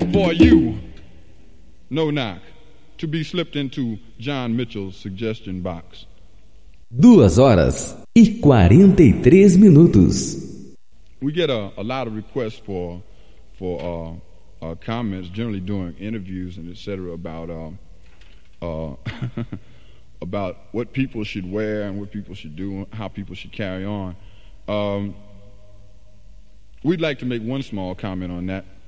for you, no knock, to be slipped into John Mitchell's suggestion box. 2h43 We get a lot of requests for comments, generally during interviews and etc. about about what people should wear and what people should do, how people should carry on. We'd like to make one small comment on that.